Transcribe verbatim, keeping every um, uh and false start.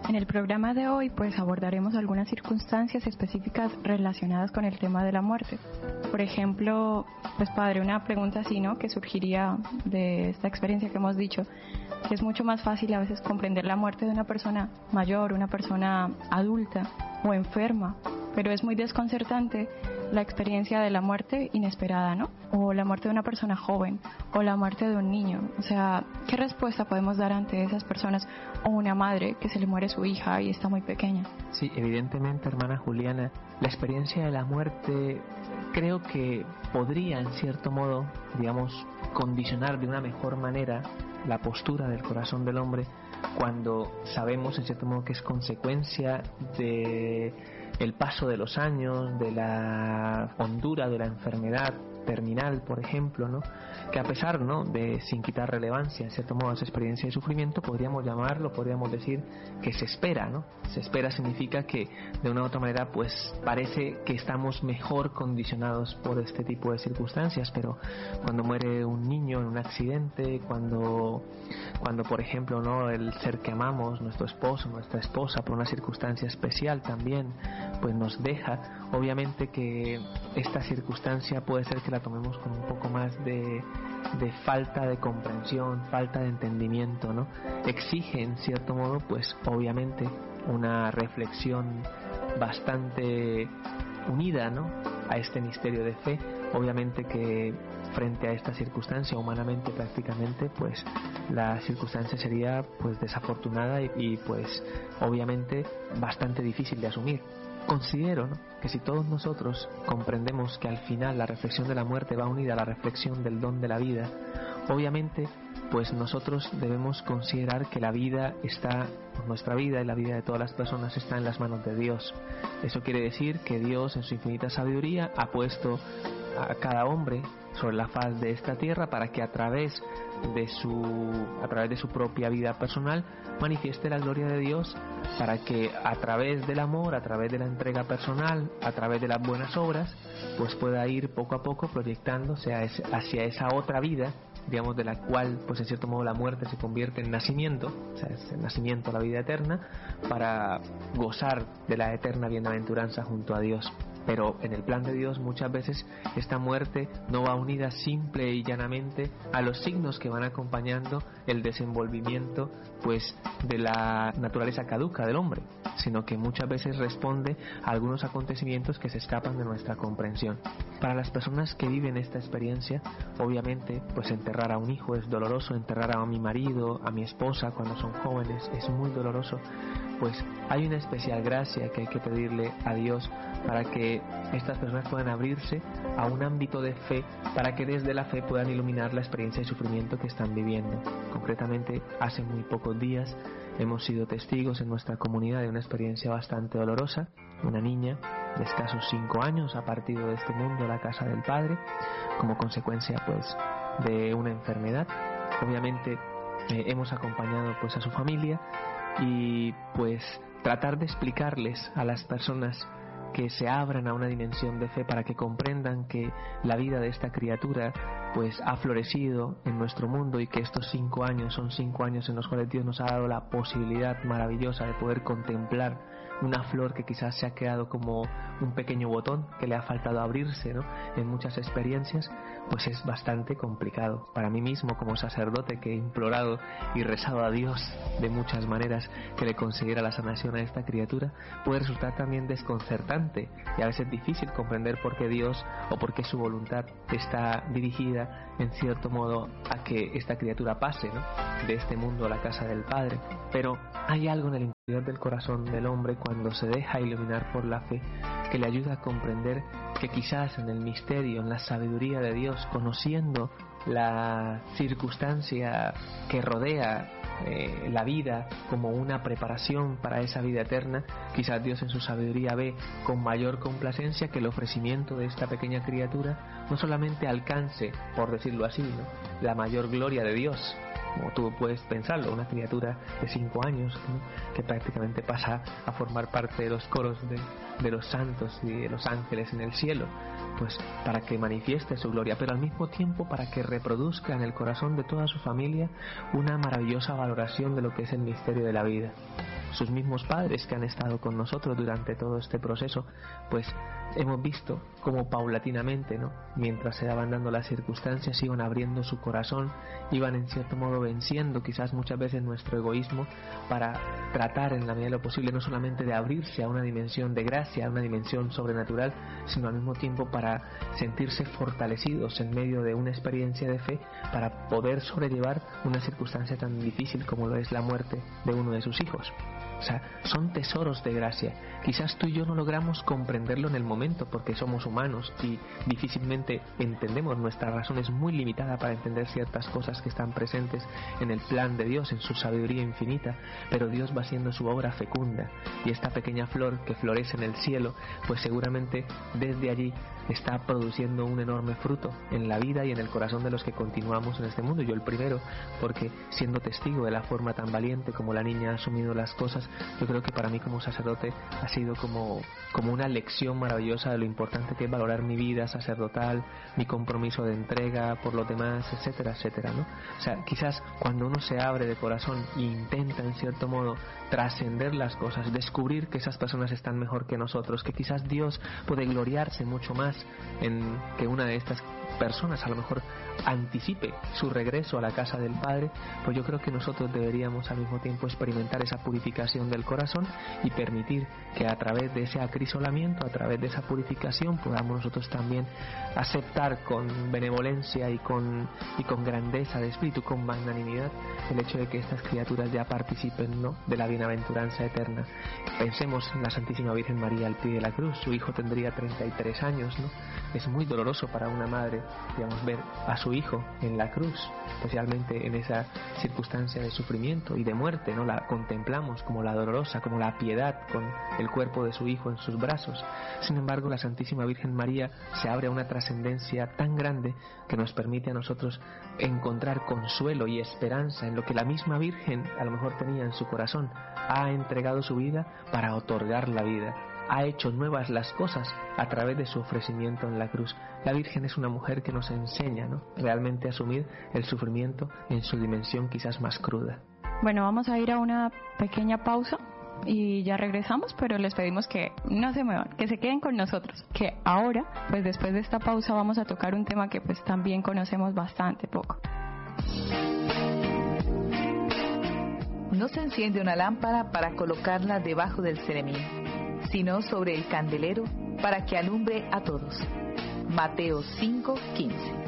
En el programa de hoy pues abordaremos algunas circunstancias específicas relacionadas con el tema de la muerte. Por ejemplo, pues padre, una pregunta así, ¿no?, que surgiría de esta experiencia que hemos dicho, que es mucho más fácil a veces comprender la muerte de una persona mayor, una persona adulta o enferma, pero es muy desconcertante la experiencia de la muerte inesperada, ¿no? O la muerte de una persona joven, o la muerte de un niño. O sea, ¿qué respuesta podemos dar ante esas personas? O una madre que se le muere su hija y está muy pequeña. Sí, evidentemente, hermana Juliana, la experiencia de la muerte creo que podría, en cierto modo, digamos, condicionar de una mejor manera la postura del corazón del hombre cuando sabemos, en cierto modo, que es consecuencia de el paso de los años, de la hondura de la enfermedad terminal, por ejemplo, ¿no?, que a pesar, ¿no?, de, sin quitar relevancia, en cierto modo, a esa experiencia de sufrimiento, podríamos llamarlo, podríamos decir que se espera, ¿no? Se espera significa que, de una u otra manera, pues parece que estamos mejor condicionados por este tipo de circunstancias, pero cuando muere un niño en un accidente, cuando, cuando por ejemplo, ¿no?, el ser que amamos, nuestro esposo, nuestra esposa, por una circunstancia especial también, pues nos deja, obviamente que esta circunstancia puede ser que la tomemos con un poco más de, de falta de comprensión, falta de entendimiento, ¿no? Exige, en cierto modo, pues obviamente una reflexión bastante unida, ¿no?, a este misterio de fe. Obviamente que frente a esta circunstancia, humanamente prácticamente, pues la circunstancia sería pues desafortunada y, y pues obviamente bastante difícil de asumir. Considero, ¿no?, que si todos nosotros comprendemos que al final la reflexión de la muerte va unida a la reflexión del don de la vida, obviamente pues nosotros debemos considerar que la vida está, nuestra vida y la vida de todas las personas está en las manos de Dios. Eso quiere decir que Dios, en su infinita sabiduría, ha puesto a cada hombre sobre la faz de esta tierra para que a través de su a través de su propia vida personal manifieste la gloria de Dios, para que a través del amor, a través de la entrega personal, a través de las buenas obras, pues pueda ir poco a poco proyectándose hacia esa otra vida, digamos, de la cual pues en cierto modo la muerte se convierte en nacimiento, o sea, es el nacimiento a la vida eterna, para gozar de la eterna bienaventuranza junto a Dios. Pero en el plan de Dios muchas veces esta muerte no va unida simple y llanamente a los signos que van acompañando el desenvolvimiento pues de la naturaleza caduca del hombre, sino que muchas veces responde a algunos acontecimientos que se escapan de nuestra comprensión. Para las personas que viven esta experiencia, obviamente pues enterrar a un hijo es doloroso, enterrar a mi marido, a mi esposa cuando son jóvenes es muy doloroso. Pues hay una especial gracia que hay que pedirle a Dios para que estas personas puedan abrirse a un ámbito de fe, para que desde la fe puedan iluminar la experiencia de sufrimiento que están viviendo. Concretamente, hace muy pocos días hemos sido testigos en nuestra comunidad de una experiencia bastante dolorosa. Una niña de escasos cinco años ha partido de este mundo a la casa del Padre como consecuencia pues de una enfermedad. Obviamente eh, hemos acompañado pues a su familia y pues tratar de explicarles a las personas que se abran a una dimensión de fe para que comprendan que la vida de esta criatura pues ha florecido en nuestro mundo y que estos cinco años son cinco años en los cuales Dios nos ha dado la posibilidad maravillosa de poder contemplar una flor que quizás se ha quedado como un pequeño botón que le ha faltado abrirse, ¿no?, en muchas experiencias, pues es bastante complicado. Para mí mismo, como sacerdote que he implorado y rezado a Dios de muchas maneras que le concediera la sanación a esta criatura, puede resultar también desconcertante y a veces difícil comprender por qué Dios o por qué su voluntad está dirigida en cierto modo a que esta criatura pase, ¿no?, de este mundo a la casa del Padre. Pero hay algo en el interior del corazón del hombre cuando se deja iluminar por la fe que le ayuda a comprender que quizás en el misterio, en la sabiduría de Dios, conociendo la circunstancia que rodea eh, la vida como una preparación para esa vida eterna, quizás Dios en su sabiduría ve con mayor complacencia que el ofrecimiento de esta pequeña criatura no solamente alcance, por decirlo así, ¿no?, la mayor gloria de Dios, como tú puedes pensarlo, una criatura de cinco años, ¿no?, que prácticamente pasa a formar parte de los coros de, de los santos y de los ángeles en el cielo, pues para que manifieste su gloria, pero al mismo tiempo para que reproduzca en el corazón de toda su familia una maravillosa valoración de lo que es el misterio de la vida. O sus mismos padres que han estado con nosotros durante todo este proceso, pues hemos visto cómo paulatinamente, ¿no?, mientras se daban dando las circunstancias, iban abriendo su corazón, iban en cierto modo venciendo quizás muchas veces nuestro egoísmo para tratar en la medida de lo posible no solamente de abrirse a una dimensión de gracia, a una dimensión sobrenatural, sino al mismo tiempo para sentirse fortalecidos en medio de una experiencia de fe para poder sobrellevar una circunstancia tan difícil como lo es la muerte de uno de sus hijos. O sea, son tesoros de gracia. Quizás tú y yo no logramos comprenderlo en el momento porque somos humanos y difícilmente entendemos, nuestra razón es muy limitada para entender ciertas cosas que están presentes en el plan de Dios, en su sabiduría infinita, pero Dios va haciendo su obra fecunda, y esta pequeña flor que florece en el cielo, pues seguramente desde allí está produciendo un enorme fruto en la vida y en el corazón de los que continuamos en este mundo. Yo el primero, porque siendo testigo de la forma tan valiente como la niña ha asumido las cosas, yo creo que para mí como sacerdote ha sido como, como una lección maravillosa de lo importante que es valorar mi vida sacerdotal, mi compromiso de entrega por los demás, etcétera, etcétera, ¿no? O sea, quizás cuando uno se abre de corazón e intenta en cierto modo trascender las cosas, descubrir que esas personas están mejor que nosotros, que quizás Dios puede gloriarse mucho más en que una de estas personas a lo mejor anticipe su regreso a la casa del Padre, pues yo creo que nosotros deberíamos al mismo tiempo experimentar esa purificación del corazón y permitir que a través de ese acrisolamiento, a través de esa purificación, podamos nosotros también aceptar con benevolencia y con, y con grandeza de espíritu, con magnanimidad, el hecho de que estas criaturas ya participen, ¿no?, de la bienaventuranza eterna. Pensemos en la Santísima Virgen María al pie de la cruz. Su hijo tendría treinta y tres años, ¿no? Es muy doloroso para una madre, digamos, ver a su hijo en la cruz, especialmente en esa circunstancia de sufrimiento y de muerte, ¿no? La contemplamos como la dolorosa, como la piedad, con el cuerpo de su hijo en sus brazos. Sin embargo, la Santísima Virgen María se abre a una trascendencia tan grande que nos permite a nosotros encontrar consuelo y esperanza en lo que la misma Virgen a lo mejor tenía en su corazón. Ha entregado su vida para otorgar la vida. Ha hecho nuevas las cosas a través de su ofrecimiento en la cruz. La Virgen es una mujer que nos enseña, ¿no?, realmente a asumir el sufrimiento en su dimensión quizás más cruda. Bueno, vamos a ir a una pequeña pausa y ya regresamos, pero les pedimos que no se muevan, que se queden con nosotros, que ahora, pues después de esta pausa vamos a tocar un tema que pues también conocemos bastante poco. No se enciende una lámpara para colocarla debajo del ceremil, sino sobre el candelero para que alumbre a todos. Mateo cinco quince.